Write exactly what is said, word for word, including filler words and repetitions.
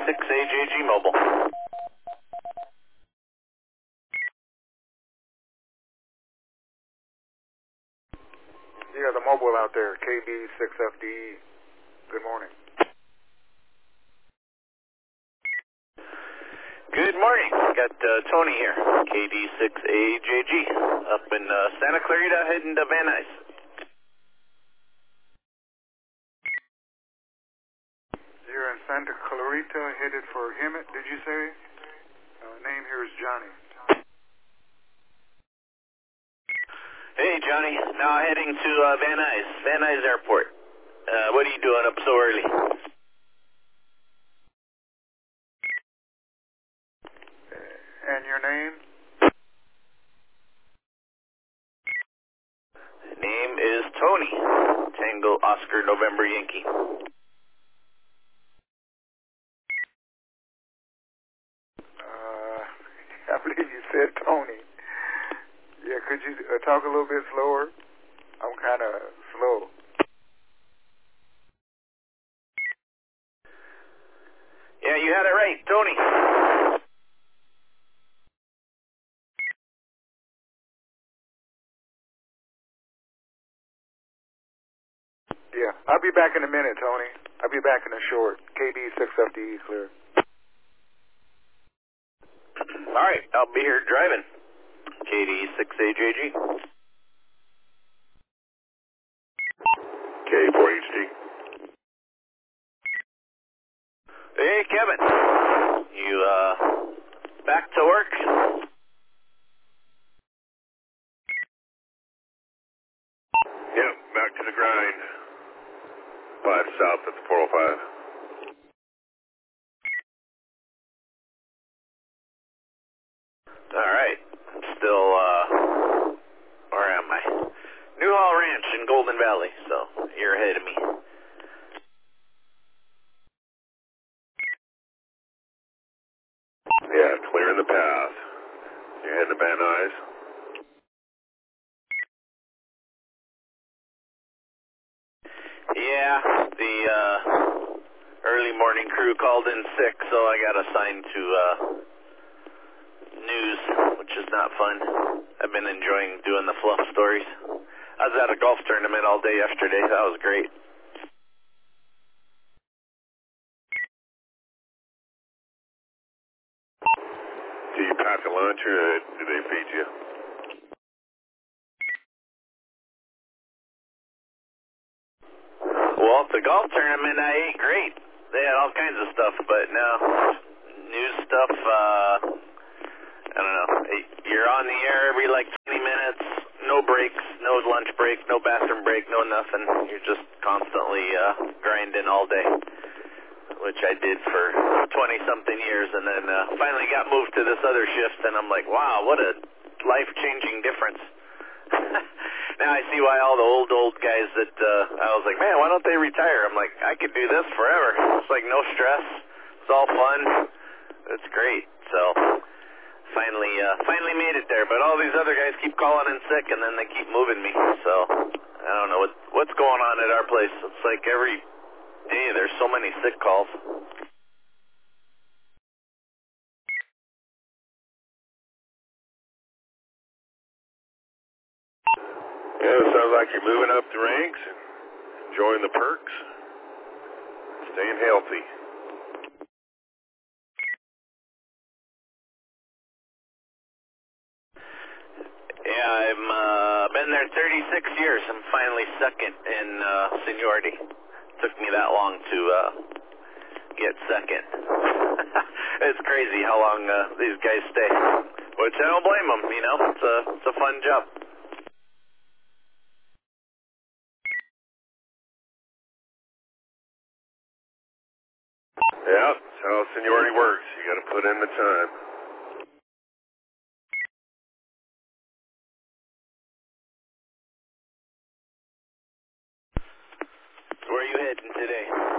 six A J G Mobile. Yeah, the mobile out there, K B six F D E. Good morning. Good morning. Got uh, Tony here, K D six A J G, up in uh, Santa Clarita, heading to Van Nuys. You're in Santa Clarita, headed for Hemet, did you say? Uh, name here is Johnny. Hey, Johnny. Now heading to uh, Van Nuys, Van Nuys Airport. Uh, what are you doing up so early? And your name? Name is Tony. Tango Oscar November Yankee. Uh, I believe you said Tony. Yeah, could you uh, talk a little bit slower? I'm kind of slow. Yeah, you had it right, Tony. Yeah, I'll be back in a minute, Tony. I'll be back in a short. K B six F D E clear. All right, I'll be here driving. K D six A J G. K four H D. Hey, Kevin. You, uh, back to work? Yep, back to the grind. Five south at the four oh five. All right. I'm still, uh, where am I? Newhall Ranch in Golden Valley, so you're ahead of me. Yeah, clearing the path. You're heading to Van Nuys. Yeah, the, uh, early morning crew called in sick, so I got assigned to, uh, news, which is not fun. I've been enjoying doing the fluff stories. I was at a golf tournament all day yesterday. That was great. Do you pack a lunch or do they feed you? Well, at the golf tournament, I ate great. They had all kinds of stuff, but no, news stuff, uh, I don't know. You're on the air every like twenty minutes, no breaks, no lunch break, no bathroom break, no nothing. You're just constantly uh, grinding all day, which I did for twenty-something years, and then uh, finally got moved to this other shift, and I'm like, wow, what a life-changing difference. Now I see why all the old, old guys that, uh, I was like, man, why don't they retire? I'm like, I could do this forever. It's like no stress. It's all fun. It's great. So, finally, uh, finally made it there. But all these other guys keep calling in sick, and then they keep moving me. So, I don't know what what's going on at our place. It's like every day there's so many sick calls. Yeah, it sounds like you're moving up the ranks and enjoying the perks, staying healthy. Yeah, I'm uh, been there thirty-six years. I'm finally second in uh, seniority. Took me that long to uh, get second. It's crazy how long uh, these guys stay, which I don't blame them. You know, it's a it's a fun job. Yeah, that's how seniority works. You got to put in the time. Where are you heading today?